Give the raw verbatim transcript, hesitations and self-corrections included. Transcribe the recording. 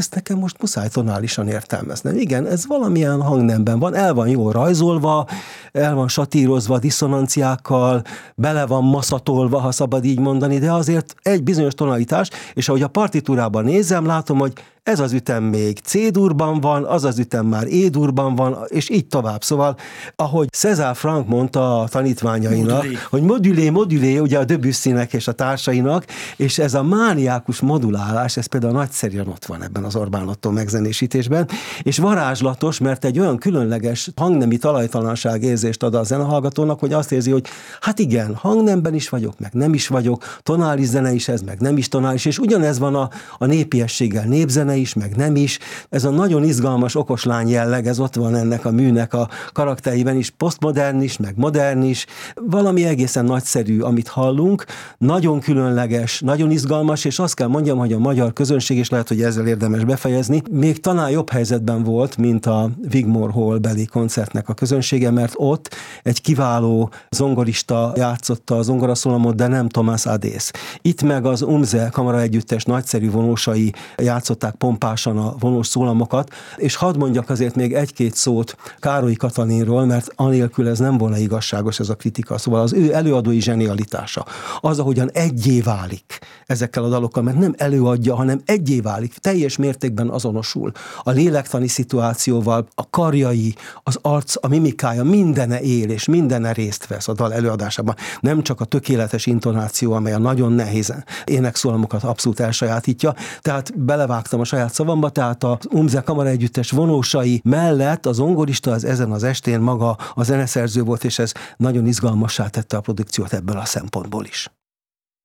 ezt nekem most muszáj tonálisan értelmeznem. Igen, ez valamilyen hangnemben van, el van jól rajzolva, el van satírozva diszonanciákkal, bele van maszatolva, ha szabad így mondani, de azért egy bizonyos tonalitás, és ahogy a partitúrában nézem, látom, hogy ez az ütem még C-durban van, az az ütem már E-durban van, és így tovább. Szóval, ahogy César Franck mondta a tanítványainak, modulé. hogy modulé, modulé, ugye a Debussynek és a társainak, és ez a mániákus modulálás, ez például nagyszerűen ott van ebben az Orbán Ottó megzenésítésben, és varázslatos, mert egy olyan különleges hangnemi talajtalanság érzést ad a zenehallgatónak, hogy azt érzi, hogy hát igen, hangnemben is vagyok, meg nem is vagyok, tonális zene is ez, meg nem is tonális, és ugyanez van a, a népiességgel, népzene is, meg nem is. Ez a nagyon izgalmas okoslány jelleg, ez ott van ennek a műnek a karaktereiben is, posztmodern is, meg modern is. Valami egészen nagyszerű, amit hallunk, nagyon különleges, nagyon izgalmas, és azt kell mondjam, hogy a magyar közönség, és lehet, hogy ezzel érdemes befejezni, még talán jobb helyzetben volt, mint a Wigmore Hall beli koncertnek a közönsége, mert ott egy kiváló zongorista játszotta a zongoraszólamot, de nem Thomas Adész. Itt meg az Umze kamara együttes nagyszerű vonósai játszották pompásan a vonós szólamokat, és hadd mondjak azért még egy-két szót Károly Katalinról, mert anélkül ez nem volna igazságos ez a kritika. Szóval az ő előadói zsenialitása, az, ahogyan egyé válik ezekkel a dalokkal, mert nem előadja, hanem egyé válik, teljes mértékben azonosul a lélektani szituációval, a karjai, az arc, a mimikája, mindene él, és mindene részt vesz a dal előadásában. Nem csak a tökéletes intonáció, amely a nagyon nehéz énekszólamokat abszolút elsajátítja, tehát belevágtam a saját szavamba, tehát az Umze kamara együttes vonósai mellett az zongorista az ezen az estén maga a zeneszerző volt, és ez nagyon izgalmassá tette a produkciót ebből a szempontból is.